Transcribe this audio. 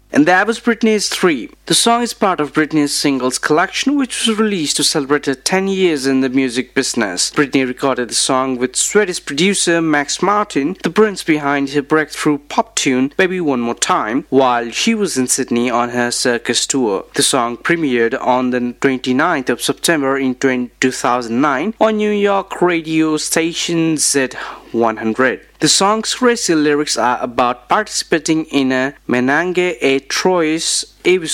And that was Britney's 3. The song is part of Britney's singles collection, which was released to celebrate her 10 years in the music business. Britney recorded the song with Swedish producer Max Martin, the brains behind her breakthrough pop tune Baby One More Time, while she was in Sydney on her circus tour. The song premiered on the 29th of September in 2009 on New York radio station Z100. The song's racy lyrics are about participating in a menage a trois